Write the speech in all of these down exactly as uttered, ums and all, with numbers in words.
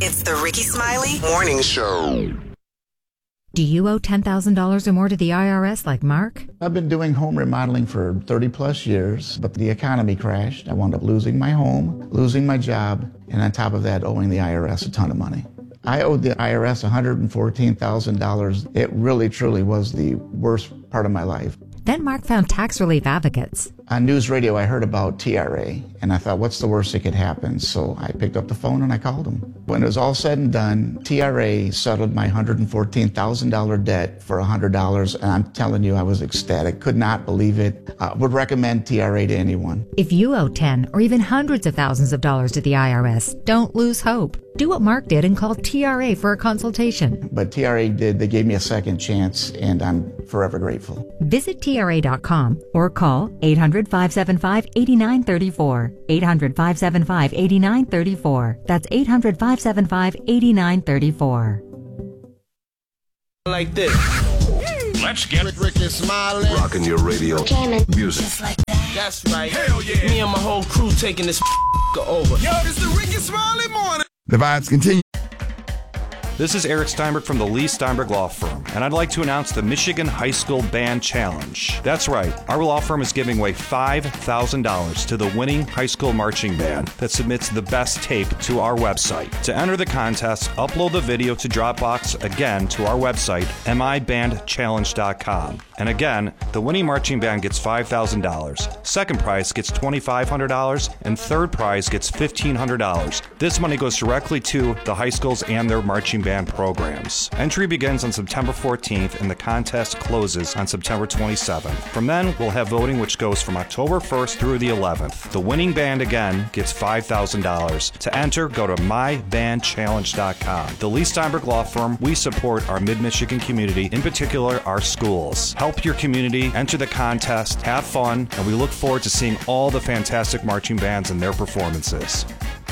It's the Ricky Smiley Morning Show. Do you owe ten thousand dollars or more to the I R S like Mark? I've been doing home remodeling for thirty plus years, but the economy crashed. I wound up losing my home, losing my job, and on top of that, owing the I R S a ton of money. I owed the I R S one hundred fourteen thousand dollars. It really, truly was the worst part of my life. Then Mark found tax relief advocates. On news radio, I heard about T R A, and I thought, what's the worst that could happen? So I picked up the phone and I called them. When it was all said and done, T R A settled my one hundred fourteen thousand dollars debt for one hundred dollars, and I'm telling you, I was ecstatic. Could not believe it. Uh, would recommend T R A to anyone. If you owe ten or even hundreds of thousands of dollars to the I R S, don't lose hope. Do what Mark did and call T R A for a consultation. But T R A did. They gave me a second chance, and I'm forever grateful. Visit T R A dot com or call eight hundred, five seven five, eight nine three four. eight hundred, five seven five, eight nine three four. That's eight hundred, five seven five, eight nine three four. Like this. Let's get Rick, Ricky Smiley. rocking your radio Jamming. music. Just like that. That's right. Hell yeah. Me and my whole crew taking this over. Yo, this is the Ricky Smiley morning. The vibes continue. This is Eric Steinberg from the Lee Steinberg Law Firm, and I'd like to announce the Michigan High School Band Challenge. That's right, our law firm is giving away five thousand dollars to the winning high school marching band that submits the best tape to our website. To enter the contest, upload the video to Dropbox, again, to our website, m i band challenge dot com. And again, the winning marching band gets five thousand dollars. Second prize gets twenty-five hundred dollars, and third prize gets fifteen hundred dollars. This money goes directly to the high schools and their marching band programs. Entry begins on September fourteenth and the contest closes on September twenty-seventh. From then, we'll have voting which goes from October first through the eleventh. The winning band again gets five thousand dollars. To enter, go to my band challenge dot com. The Lee Steinberg Law Firm, we support our Mid-Michigan community, in particular our schools. Help your community, enter the contest, have fun, and we look forward to seeing all the fantastic marching bands and their performances.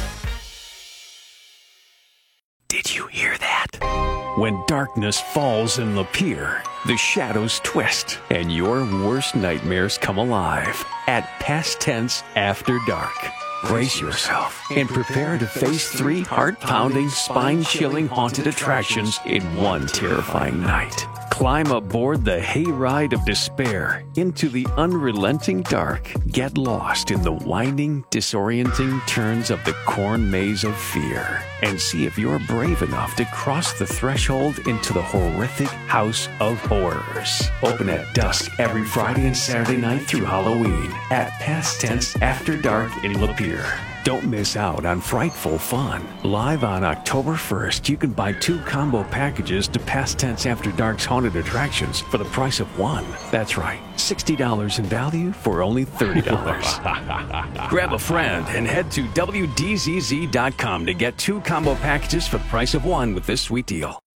Did you hear that? When darkness falls in the pier, the shadows twist, and your worst nightmares come alive at Past Tense After Dark. Brace yourself and prepare to face three heart-pounding, spine-chilling haunted attractions in one terrifying night. Climb aboard the hayride of despair into the unrelenting dark. Get lost in the winding, disorienting turns of the corn maze of fear. And see if you're brave enough to cross the threshold into the horrific house of horrors. Open at dusk every Friday and Saturday night through Halloween at Past Tense After Dark in Lapeer. Don't miss out on frightful fun. Live on October first, you can buy two combo packages to Past Tense After Dark's haunted attractions for the price of one. That's right, sixty dollars in value for only thirty dollars. Grab a friend and head to W D Z Z dot com to get two combo packages for the price of one with this sweet deal.